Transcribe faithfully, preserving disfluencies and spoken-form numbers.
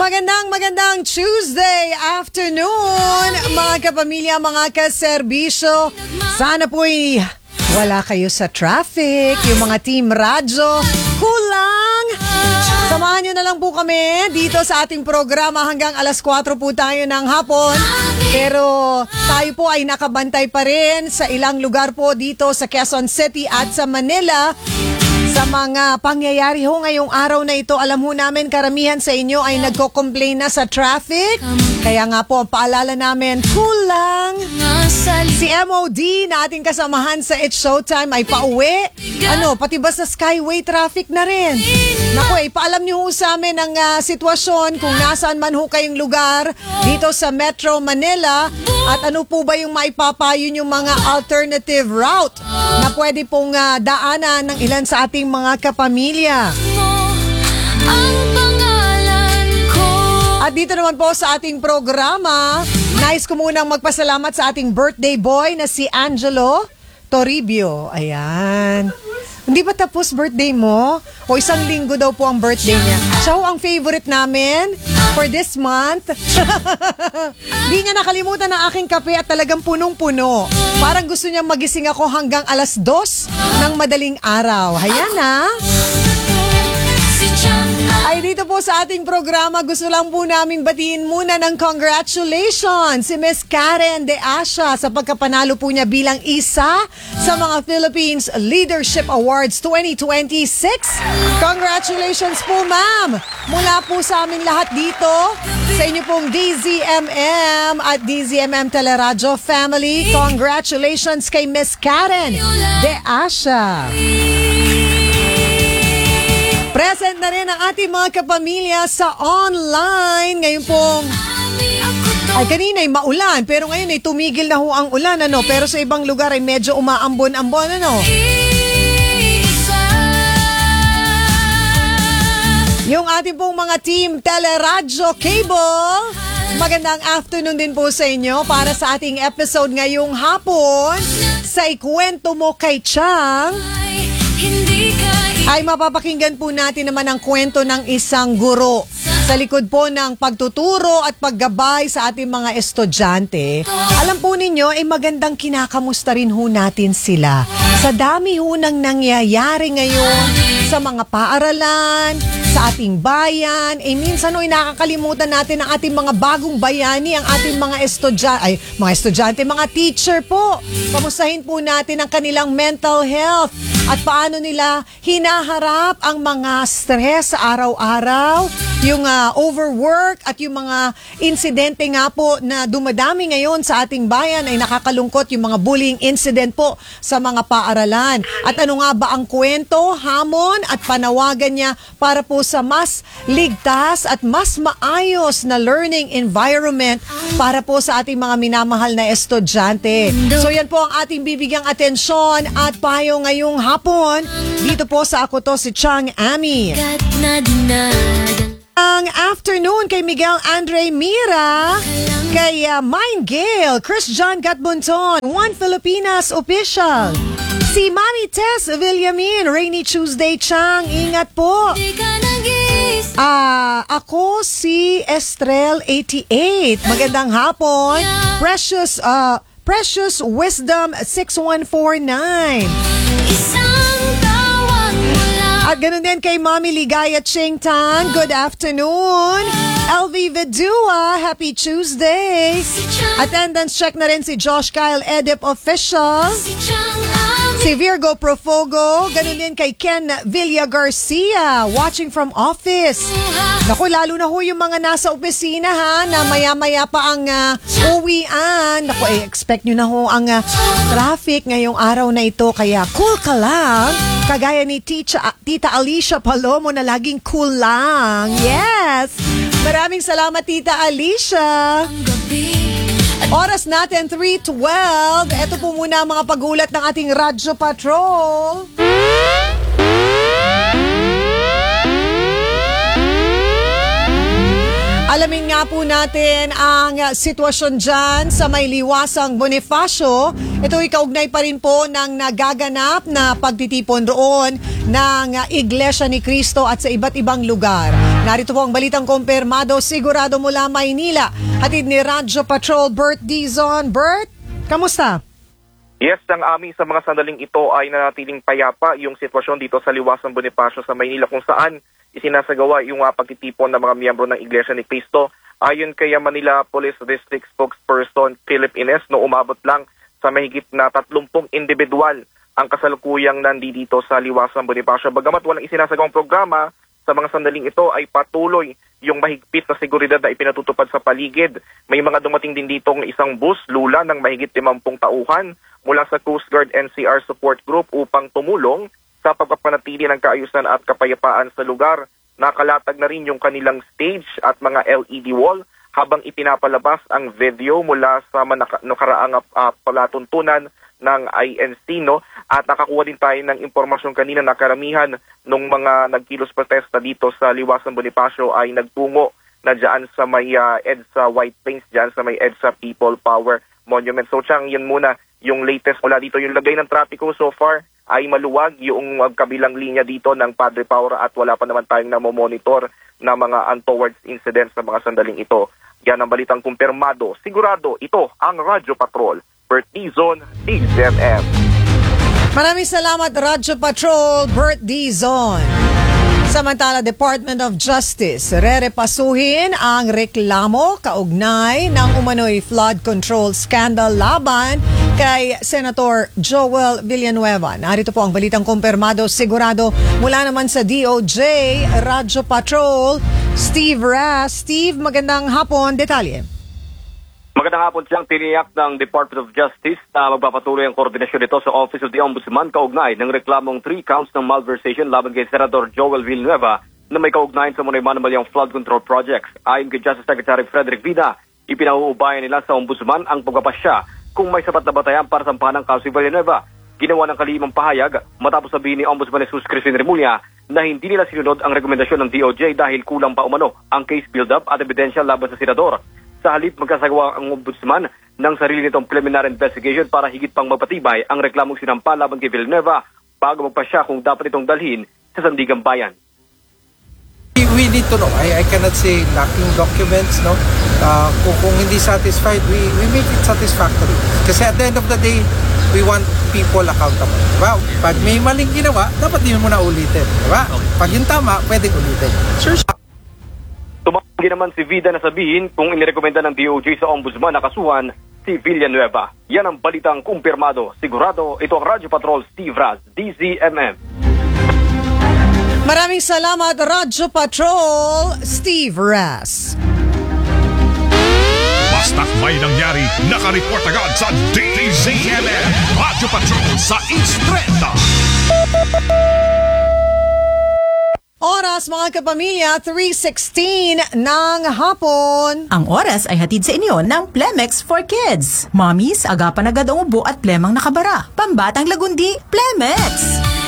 magandang magandang Tuesday afternoon, mga kapamilya, mga kaserbisyo. Sana po'y wala kayo sa traffic, yung mga team radyo, kulang. Samahan nyo na lang po kami dito sa ating programa hanggang alas kwatro po tayo ng hapon. Pero tayo po ay nakabantay pa rin sa ilang lugar po dito sa Quezon City at sa Manila. Sa mga pangyayari ho ngayong araw na ito, alam ho namin karamihan sa inyo ay nagko-complain na sa traffic. Kaya nga po, paalala namin, kulang. Si M O D na ating kasamahan sa It's Showtime ay pauwi. Ano, pati ba sa Skyway traffic na rin? Naku, ipaalam niyo ho sa amin ang uh, sitwasyon kung nasaan man ho kayong lugar dito sa Metro Manila. At ano po ba yung maipapayo yung mga alternative route na pwede pong uh, daanan ng ilan sa ating mga kapamilya. At dito naman po sa ating programa, nais ko munang magpasalamat sa ating birthday boy na si Angelo Toribio. Ayan. Hindi ba tapos birthday mo? O isang linggo daw po ang birthday niya. Siya ho ang favorite namin for this month. Hindi niya nakalimutan ang aking kape at talagang punong-puno. Parang gusto niya magising ako hanggang alas dos ng madaling araw. Ayan na. Ay dito po sa ating programa, gusto lang po namin batiin muna ng congratulations si Miss Karen De Asha sa pagkapanalo po niya bilang isa sa mga Philippines Leadership Awards twenty twenty-six. Congratulations po, ma'am! Mula po sa amin lahat dito, sa inyo pong D Z M M at D Z M M Teleradyo Family, congratulations kay Miss Karen De Asha. Present na rin ang ating mga kapamilya sa online. Ngayon pong, ay kanina ay maulan, pero ngayon ay tumigil na ho ang ulan, ano? Pero sa ibang lugar ay medyo umaambon-ambon, ano? Yung ating pong mga team Teleradyo Cable, magandang afternoon din po sa inyo para sa ating episode ngayong hapon sa Ikwento Mo Kay Chang. Ay mapapakinggan po natin naman ang kwento ng isang guro sa likod po ng pagtuturo at paggabay sa ating mga estudyante. Alam po ninyo, ay magandang kinakamusta rin ho natin sila. Sa dami ho ng nangyayari ngayon sa mga paaralan, sa ating bayan, eh minsan ho'y nakakalimutan natin ang ating mga bagong bayani, ang ating mga estudyante, ay mga estudyante, mga teacher po. Kamustahin po natin ang kanilang mental health at paano nila hinaharap ang mga stress sa araw-araw, yung uh, overwork at yung mga insidente nga po na dumadami ngayon sa ating bayan ay nakakalungkot, yung mga bullying incident po sa mga paaralan. At ano nga ba ang kwento, hamon at panawagan niya para po sa mas ligtas at mas maayos na learning environment para po sa ating mga minamahal na estudyante. So yan po ang ating bibigyang atensyon at payo ngayong hapon. Dito po sa Ako To Si Chang Ami. Ang afternoon kay Miguel Andre Mira, kay uh, Mine Gale, Chris John Gatbunton, One Filipinas Official, si Mami Tess Villamin, Rainy Tuesday Chang, ingat po. Ah, uh, ako si Estrel eighty-eight. Magandang hapon. Precious uh Precious Wisdom six one four nine. At ganun din kay Mami Ligaya Ching Tan, good afternoon. L V Vidua, happy Tuesday. Attendance check na rin si Josh Kyle Edip Official. Si Virgo Profogo, ganun din kay Ken Villa Garcia, watching from office. Naku, lalo na ho yung mga nasa opisina ha, na maya-maya pa ang uh, uwian. Naku, eh, expect nyo na ho ang uh, traffic ngayong araw na ito, kaya cool ka lang. Kagaya ni Tita, Tita Alicia Palomo na laging cool lang. Yes! Maraming salamat, Tita Alicia. Oras natin, three twelve. Ito po muna ang mga pagulat ng ating Radyo Patrol. Alamin nga po natin ang uh, sitwasyon dyan sa may liwasang Bonifacio. Ito ay kaugnay pa rin po ng nagaganap na pagtitipon roon ng uh, Iglesia ni Cristo at sa iba't ibang lugar. Narito po ang balitang kumpirmado sigurado mula Maynila. Hatid ni Radyo Patrol Bert Dizon. Bert, kamusta? Yes, ang aming sa mga sandaling ito ay nanatiling payapa yung sitwasyon dito sa liwasang Bonifacio sa Maynila kung saan isinasagawa yung uh, pagtitipon ng mga miyembro ng Iglesia ni Cristo. Ayon kay Manila Police District Spokesperson Philip Ines, no umabot lang sa mahigit na tatlumpung individual ang kasalukuyang nandito sa liwasang Bonifacio. Bagamat walang isinasagawang programa, sa mga sandaling ito ay patuloy yung mahigpit na seguridad na ipinatutupad sa paligid. May mga dumating din ditong isang bus, lula ng mahigit limampung tauhan mula sa Coast Guard N C R Support Group upang tumulong sa pagpapanatili ng kaayusan at kapayapaan sa lugar. Nakalatag na rin yung kanilang stage at mga L E D wall habang ipinapalabas ang video mula sa nakaraang uh, palatuntunan ng I N C, no? At nakakuha din tayo ng impormasyon kanina na karamihan ng mga nagkilos protesta dito sa liwasang Bonifacio ay nagtungo na dyan sa may uh, EDSA White Plains, dyan sa may EDSA People Power Monument. So, Chang, yun muna yung latest mula dito. Yung lagay ng trapiko so far ay maluwag yung uh, kabilang linya dito ng Padre Paura at wala pa naman tayong namomonitor na mga untoward incidents sa mga sandaling ito. Yan ang balitang kumpirmado. Sigurado, ito ang Radyo Patrol. Bert Dizon, D Z M M. Maraming salamat, Radyo Patrol, Bert Dizon. Samantala, Department of Justice, rerepasuhin ang reklamo kaugnay ng umano'y flood control scandal laban kay Senator Joel Villanueva. Narito po ang balitang kumpirmado sigurado mula naman sa D O J, Radyo Patrol, Steve Ras. Steve, magandang hapon. Detalye. Magandang hapon siyang tiniyak ng Department of Justice na magpapatuloy ang koordinasyon nito sa Office of the Ombudsman kaugnay ng reklamong three counts ng malversation laban kay Senator Joel Villanueva na may kaugnayan sa Munay Manumalyang flood control projects. Ayon kay Justice Secretary Frederick Vida, ipinahuubayan nila sa Ombudsman ang pagpapasya kung may sapat na batayan para sampahan ng kaso si Villanueva. Ginawa ng kalimang pahayag matapos sabihin ni Ombudsman Jesus Crispin Remulla na hindi nila sinunod ang rekomendasyon ng D O J dahil kulang pa umano ang case build-up at ebidensya laban sa senador. Sa halip, magkasagawa ang Ombudsman ng sarili nitong preliminary investigation para higit pang mapatibay ang reklamong sinampa laban kay Villanueva bago magpasya kung dapat itong dalhin sa Sandigan Bayan. We need to know. I, I cannot say lacking documents, no? Uh, kung, kung hindi satisfied, we, we make it satisfactory. Kasi at the end of the day, we want people accountable. Diba? Pag may maling ginawa, dapat din mo na ulitin. Diba? Pag yung tama, pwedeng ulitin. Sure. Tumanggi naman si Vida na sabihin kung inirekomenda ng D O J sa Ombudsman na kasuhan si Villanueva. Yan ang balitang kumpirmado. Sigurado, ito ang Radyo Patrol, Steve Raz, D Z M M. Maraming salamat, Radyo Patrol, Steve Raz. Basta't may nangyari, nakareport agad sa D Z M M. Radyo Patrol sa East Trenta. Oras mga kapamilya, three sixteen ng hapon. Ang oras ay hatid sa inyo ng Plemex for Kids. Mommies, agapan agad ang ubo at plemang nakabara. Pambatang lagundi, Plemex!